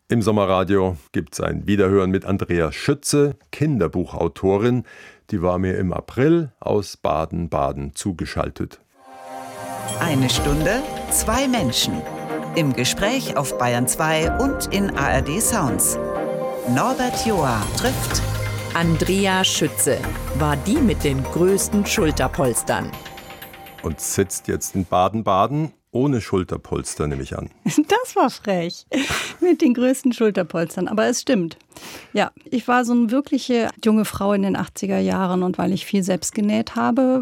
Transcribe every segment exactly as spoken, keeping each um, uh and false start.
Im Sommerradio gibt es ein Wiederhören mit Andrea Schütze, Kinderbuchautorin. Die war mir im April aus Baden-Baden zugeschaltet. Eine Stunde, zwei Menschen. Im Gespräch auf Bayern zwei und in A R D Sounds. Norbert Joa trifft Andrea Schütze war die mit den größten Schulterpolstern. Und sitzt jetzt in Baden-Baden ohne Schulterpolster, nehme ich an. Das war frech. Mit den größten Schulterpolstern. Aber es stimmt. Ja, ich war so eine wirkliche junge Frau in den achtziger Jahren. Und weil ich viel selbst genäht habe,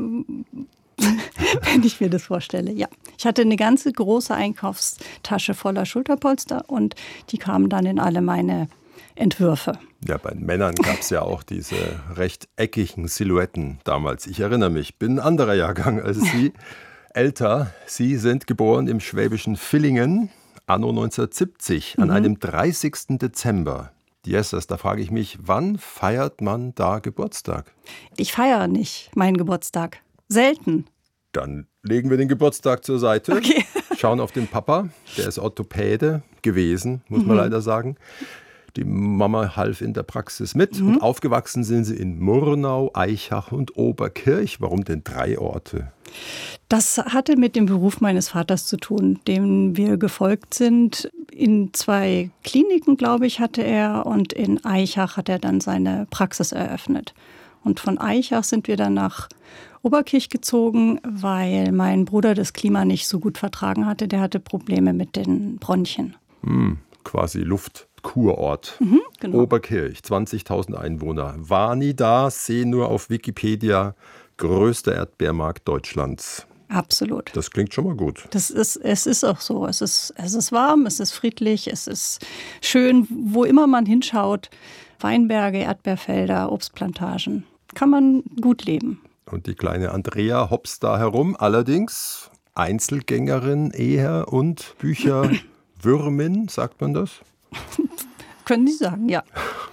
wenn ich mir das vorstelle, ja. Ich hatte eine ganze große Einkaufstasche voller Schulterpolster. Und die kamen dann in alle meine Entwürfe. Ja, bei den Männern gab es ja auch diese recht eckigen Silhouetten damals. Ich erinnere mich, bin ein anderer Jahrgang als Sie. Älter, Sie sind geboren im schwäbischen Villingen, anno neunzehnhundertsiebzig, an mhm. einem dreißigsten Dezember. Jesus, da frage ich mich, wann feiert man da Geburtstag? Ich feiere nicht meinen Geburtstag. Selten. Dann legen wir den Geburtstag zur Seite, okay. Schauen auf den Papa, der ist Orthopäde gewesen, muss man mhm. leider sagen. Die Mama half in der Praxis mit mhm. und aufgewachsen sind sie in Murnau, Aichach und Oberkirch. Warum denn drei Orte? Das hatte mit dem Beruf meines Vaters zu tun, dem wir gefolgt sind. In zwei Kliniken, glaube ich, hatte er und in Aichach hat er dann seine Praxis eröffnet. Und von Aichach sind wir dann nach Oberkirch gezogen, weil mein Bruder das Klima nicht so gut vertragen hatte. Der hatte Probleme mit den Bronchien. Hm, quasi Luftkurort. Mhm, genau. Oberkirch, zwanzigtausend Einwohner. War nie da, sehe nur auf Wikipedia, größter Erdbeermarkt Deutschlands. Absolut. Das klingt schon mal gut. Das ist, es ist auch so. Es ist, es ist warm, es ist friedlich, es ist schön, wo immer man hinschaut. Weinberge, Erdbeerfelder, Obstplantagen. Kann man gut leben. Und die kleine Andrea hopst da herum, allerdings Einzelgängerin eher und Bücherwürmin, sagt man das? Können Sie sagen, ja.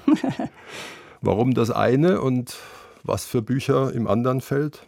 Warum das eine und was für Bücher im anderen Feld?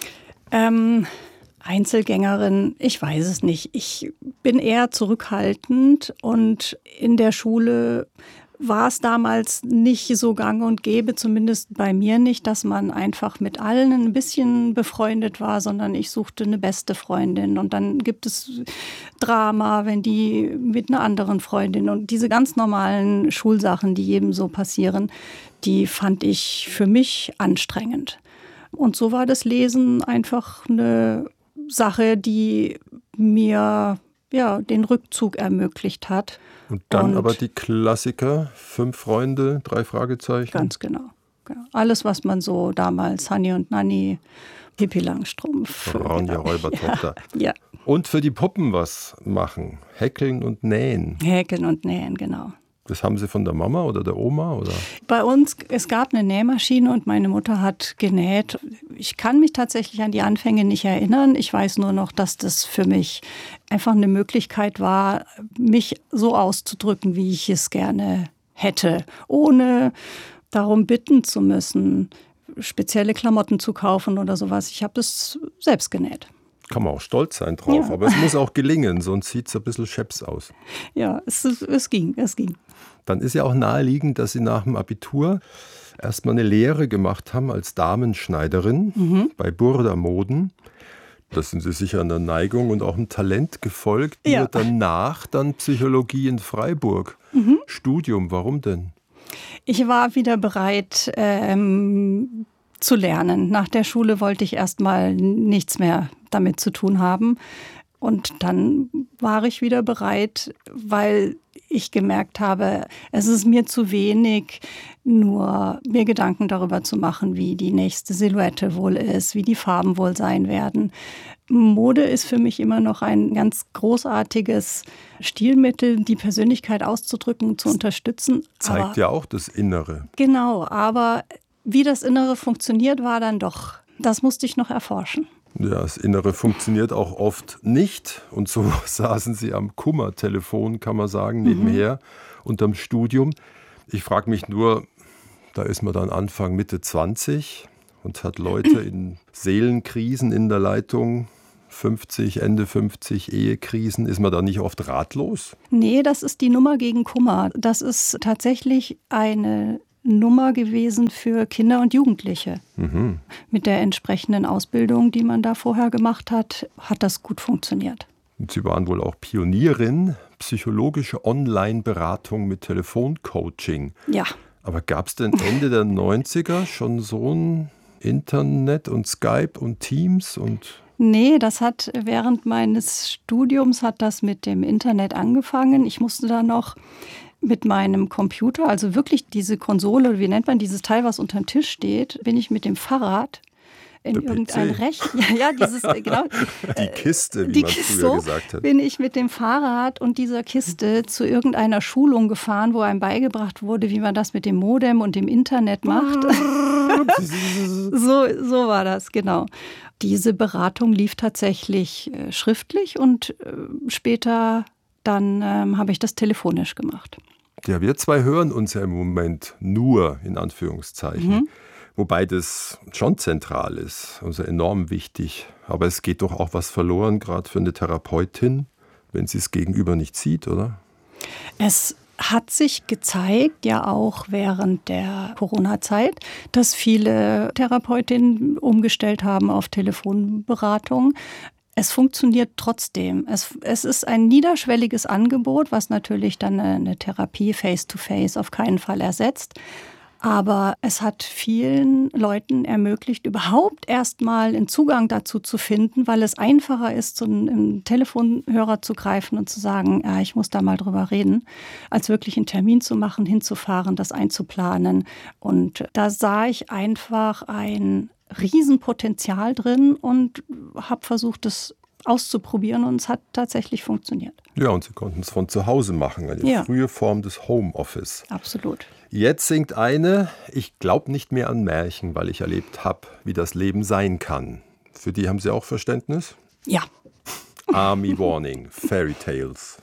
Ähm, Einzelgängerin, ich weiß es nicht. Ich bin eher zurückhaltend und in der Schule war es damals nicht so gang und gäbe, zumindest bei mir nicht, dass man einfach mit allen ein bisschen befreundet war, sondern ich suchte eine beste Freundin. Und dann gibt es Drama, wenn die mit einer anderen Freundin und diese ganz normalen Schulsachen, die jedem so passieren, die fand ich für mich anstrengend. Und so war das Lesen einfach eine Sache, die mir ja, den Rückzug ermöglicht hat. Und dann und aber die Klassiker, fünf Freunde, drei Fragezeichen. Ganz genau. genau. Alles, was man so damals, Hanni und Nanni, Pippi Langstrumpf. Ronja genau. Räubertochter. Ja, ja. Und für die Puppen was machen, häkeln und nähen. Häkeln und nähen, genau. Das haben Sie von der Mama oder der Oma? Oder? Bei uns, es gab eine Nähmaschine und meine Mutter hat genäht. Ich kann mich tatsächlich an die Anfänge nicht erinnern. Ich weiß nur noch, dass das für mich einfach eine Möglichkeit war, mich so auszudrücken, wie ich es gerne hätte, ohne darum bitten zu müssen, spezielle Klamotten zu kaufen oder sowas. Ich habe das selbst genäht. Kann man auch stolz sein drauf, ja. Aber es muss auch gelingen, sonst sieht es ein bisschen scheps aus. Ja, es, es ging, es ging. Dann ist ja auch naheliegend, dass Sie nach dem Abitur erstmal eine Lehre gemacht haben als Damenschneiderin mhm. bei Burda Moden. Das sind Sie sicher einer Neigung und auch einem Talent gefolgt. Ja. Nur danach dann Psychologie in Freiburg. Mhm. Studium, warum denn? Ich war wieder bereit, ähm, zu lernen. Nach der Schule wollte ich erstmal nichts mehr damit zu tun haben. Und dann war ich wieder bereit, weil ich gemerkt habe, es ist mir zu wenig, nur mir Gedanken darüber zu machen, wie die nächste Silhouette wohl ist, wie die Farben wohl sein werden. Mode ist für mich immer noch ein ganz großartiges Stilmittel, die Persönlichkeit auszudrücken, zu unterstützen. Zeigt aber, ja auch das Innere. Genau, aber wie das Innere funktioniert, war dann doch, das musste ich noch erforschen. Ja, das Innere funktioniert auch oft nicht. Und so saßen Sie am Kummertelefon, kann man sagen, nebenher, mhm. unterm Studium. Ich frage mich nur, da ist man dann Anfang, Mitte zwanzig und hat Leute in Seelenkrisen in der Leitung, fünfzig, Ende fünfzig, Ehekrisen, ist man da nicht oft ratlos? Nee, das ist die Nummer gegen Kummer. Das ist tatsächlich eine Nummer gewesen für Kinder und Jugendliche. Mhm. Mit der entsprechenden Ausbildung, die man da vorher gemacht hat, hat das gut funktioniert. Und Sie waren wohl auch Pionierin, psychologische Online-Beratung mit Telefoncoaching. Ja. Aber gab es denn Ende der neunziger schon so ein Internet und Skype und Teams und... Nee, das hat während meines Studiums hat das mit dem Internet angefangen. Ich musste da noch mit meinem Computer, also wirklich diese Konsole, wie nennt man dieses Teil, was unter dem Tisch steht, bin ich mit dem Fahrrad in Der irgendein P C. Recht. Ja, ja, dieses, genau. Die Kiste, wie die man Kiste, früher gesagt hat. bin ich mit dem Fahrrad und dieser Kiste zu irgendeiner Schulung gefahren, wo einem beigebracht wurde, wie man das mit dem Modem und dem Internet macht. so, so war das, genau. Diese Beratung lief tatsächlich äh, schriftlich und äh, später dann ähm, habe ich das telefonisch gemacht. Ja, wir zwei hören uns ja im Moment nur, in Anführungszeichen. Mhm. Wobei das schon zentral ist, also enorm wichtig. Aber es geht doch auch was verloren, gerade für eine Therapeutin, wenn sie es gegenüber nicht sieht, oder? Es hat sich gezeigt, ja auch während der Corona-Zeit, dass viele Therapeutinnen umgestellt haben auf Telefonberatung. Es funktioniert trotzdem. Es, es ist ein niederschwelliges Angebot, was natürlich dann eine, eine Therapie face-to-face auf keinen Fall ersetzt. Aber es hat vielen Leuten ermöglicht, überhaupt erstmal einen Zugang dazu zu finden, weil es einfacher ist, zu einem Telefonhörer zu greifen und zu sagen, ja, ich muss da mal drüber reden, als wirklich einen Termin zu machen, hinzufahren, das einzuplanen. Und da sah ich einfach ein Riesenpotenzial drin und habe versucht, das auszuprobieren, und es hat tatsächlich funktioniert. Ja, und Sie konnten es von zu Hause machen, eine ja. frühe Form des Homeoffice. Absolut. Jetzt singt eine, ich glaube nicht mehr an Märchen, weil ich erlebt habe, wie das Leben sein kann. Für die haben Sie auch Verständnis? Ja. Army Warning, Fairy Tales.